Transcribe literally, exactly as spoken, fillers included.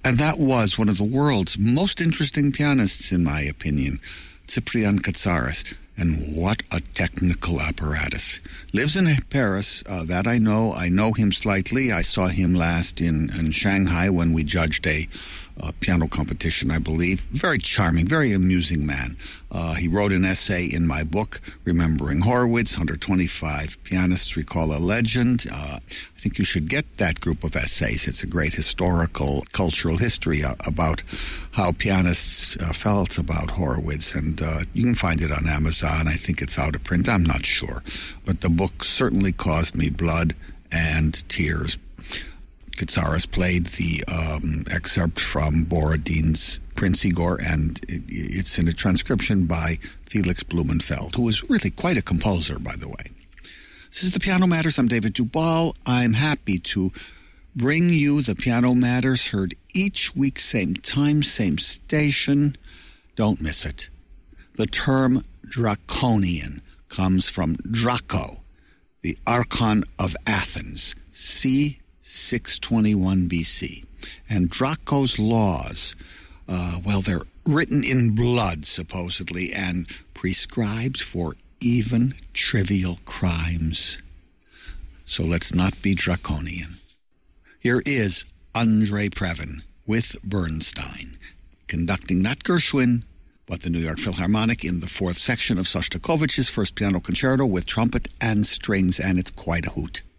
And that was one of the world's most interesting pianists, in my opinion, Cyprian Katsaris. And what a technical apparatus. Lives in Paris, uh, that I know. I know him slightly. I saw him last in, in Shanghai when we judged a uh, piano competition, I believe. Very charming, very amusing man. Uh, he wrote an essay in my book, Remembering Horowitz, one hundred twenty-five Pianists Recall a Legend. Uh, I think you should get that group of essays. It's a great historical, cultural history uh, about how pianists uh, felt about Horowitz. And uh, you can find it on Amazon. I think it's out of print. I'm not sure. But the book certainly caused me blood and tears. Katsaris played the um, excerpt from Borodin's Prince Igor, and it, it's in a transcription by Felix Blumenfeld, who was really quite a composer, by the way. This is the Piano Matters. I'm David Dubal. I'm happy to bring you the Piano Matters, heard each week, same time, same station. Don't miss it. The term draconian comes from Draco, the Archon of Athens, c. six twenty-one B C. And Draco's laws, uh, well, they're written in blood, supposedly, and prescribed for even trivial crimes. So let's not be draconian. Here is Andre Previn with Bernstein, conducting not Gershwin, but the New York Philharmonic in the fourth section of Shostakovich's first piano concerto with trumpet and strings, and it's quite a hoot.